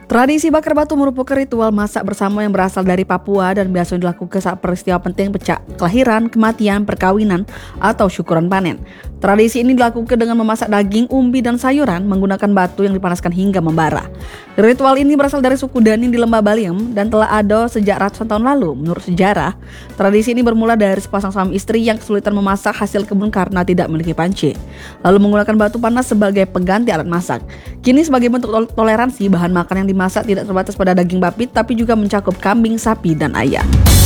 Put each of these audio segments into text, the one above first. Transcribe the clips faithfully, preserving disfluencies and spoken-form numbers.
Tradisi bakar batu merupakan ritual masak bersama yang berasal dari Papua dan biasanya dilakukan saat peristiwa penting pecah kelahiran, kematian, perkawinan, atau syukuran panen. Tradisi ini dilakukan dengan memasak daging, umbi, dan sayuran menggunakan batu yang dipanaskan hingga membara. Ritual ini berasal dari suku Danin di Lembah Baliem dan telah ada sejak ratusan tahun lalu. Menurut sejarah, tradisi ini bermula dari sepasang suami istri yang kesulitan memasak hasil kebun karena tidak memiliki panci, lalu menggunakan batu panas sebagai pengganti alat masak. Kini sebagai bentuk tol- toleransi, bahan makan yang dimasak tidak terbatas pada daging babi, tapi juga mencakup kambing, sapi, dan ayam.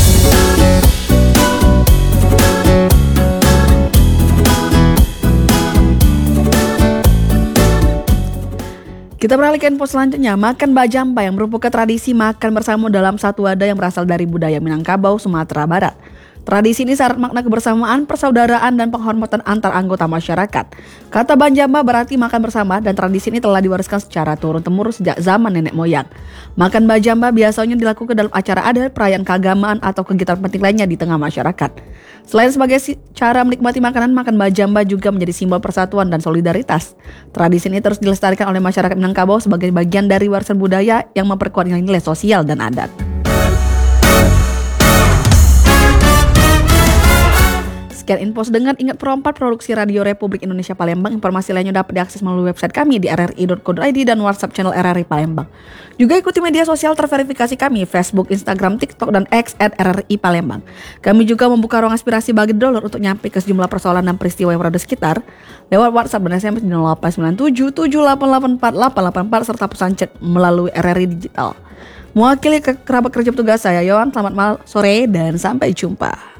Kita beralih ke info selanjutnya. Makan bajamba yang merupakan tradisi makan bersama dalam satu wadah yang berasal dari budaya Minangkabau, Sumatera Barat. Tradisi ini syarat makna kebersamaan, persaudaraan, dan penghormatan antar anggota masyarakat. Kata banjamba berarti makan bersama, dan tradisi ini telah diwariskan secara turun-temurun sejak zaman nenek moyang. Makan bajamba biasanya dilakukan dalam acara adat, perayaan keagamaan, atau kegiatan penting lainnya di tengah masyarakat. Selain sebagai cara menikmati makanan, makan bajamba juga menjadi simbol persatuan dan solidaritas. Tradisi ini terus dilestarikan oleh masyarakat Minangkabau sebagai bagian dari warisan budaya yang memperkuat nilai-nilai sosial dan adat. Sekian info sedengar, ingat Pro empat Produksi Radio Republik Indonesia Palembang. Informasi lainnya dapat diakses melalui website kami di r r i dot co dot i d dan WhatsApp channel R R I Palembang. Juga ikuti media sosial terverifikasi kami, Facebook, Instagram, TikTok, dan X at R R I Palembang. Kami juga membuka ruang aspirasi bagi dolar untuk nyampe ke sejumlah persoalan dan peristiwa yang berada sekitar lewat WhatsApp dan S M S di nol delapan sembilan tujuh tujuh delapan delapan empat delapan delapan empat serta pesan chat melalui R R I Digital. Mewakili ke kerabat kerja petugas saya, Yohan, selamat malam, sore, dan sampai jumpa.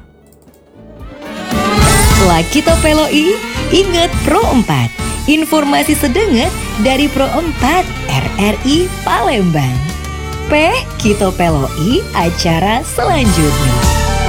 Setelah kita peloi, ingat Pro empat. Informasi sedengar dari Pro empat R R I Palembang. P kita peloi acara selanjutnya.